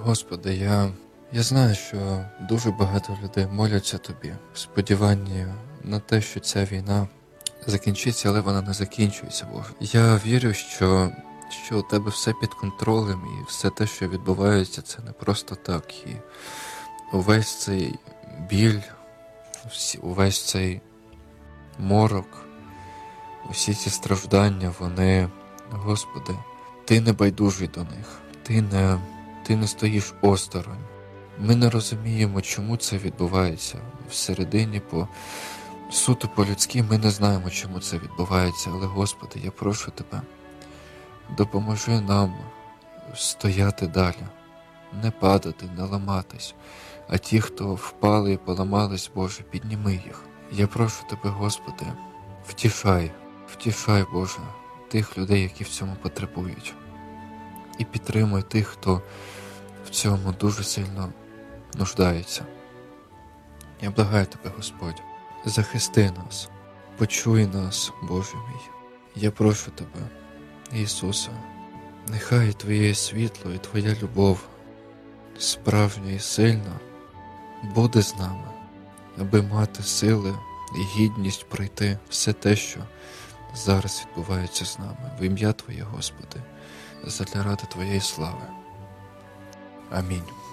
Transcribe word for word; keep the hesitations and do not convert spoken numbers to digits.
Господи, я, я знаю, що дуже багато людей моляться Тобі в сподіванні на те, що ця війна закінчиться, але вона не закінчується, Боже. Я вірю, що, що у Тебе все під контролем і все те, що відбувається, це не просто так. І увесь цей біль, увесь цей морок, усі ці страждання, вони, Господи, Ти не байдужий до них, Ти не, Ти не стоїш осторонь. Ми не розуміємо, чому це відбувається. Всередині, по суто по-людськи, ми не знаємо, чому це відбувається, але, Господи, я прошу Тебе, допоможи нам стояти далі, не падати, не ламатись, а ті, хто впали і поламались, Боже, підніми їх. Я прошу Тебе, Господи, втішай, втішай, Боже, тих людей, які в цьому потребують. І підтримуй тих, хто в цьому дуже сильно нуждається. Я благаю Тебе, Господь, захисти нас, почуй нас, Боже мій. Я прошу Тебе, Ісусе, нехай Твоє світло і Твоя любов, справжня і сильна, буде з нами, аби мати сили і гідність пройти все те, що зараз відбувається з нами. В ім'я Твоє, Господи, задля ради Твоєї слави. Амінь.